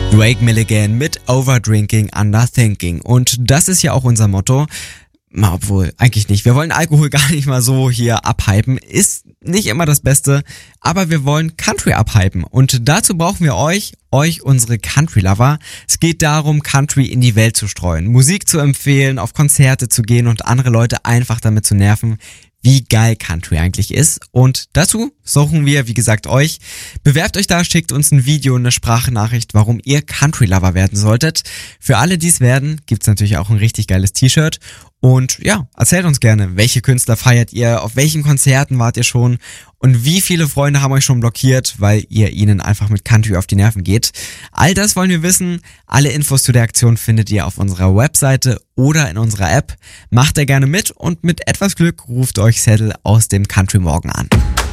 Drake Milligan mit Overdrinking, Underthinking. Und das ist ja auch unser Motto. Obwohl, eigentlich nicht. Wir wollen Alkohol gar nicht mal so hier abhypen. Ist nicht immer das Beste, aber wir wollen Country abhypen. Und dazu brauchen wir euch unsere Country-Lover. Es geht darum, Country in die Welt zu streuen, Musik zu empfehlen, auf Konzerte zu gehen und andere Leute einfach damit zu nerven, wie geil Country eigentlich ist. Und dazu suchen wir, wie gesagt, euch. Bewerbt euch da, schickt uns ein Video und eine Sprachnachricht, warum ihr Country-Lover werden solltet. Für alle, die es werden, gibt's natürlich auch ein richtig geiles T-Shirt. Und ja, erzählt uns gerne, welche Künstler feiert ihr, auf welchen Konzerten wart ihr schon und wie viele Freunde haben euch schon blockiert, weil ihr ihnen einfach mit Country auf die Nerven geht. All das wollen wir wissen. Alle Infos zu der Aktion findet ihr auf unserer Webseite oder in unserer App. Macht da gerne mit und mit etwas Glück ruft euch Saddle aus dem Country Morgen an.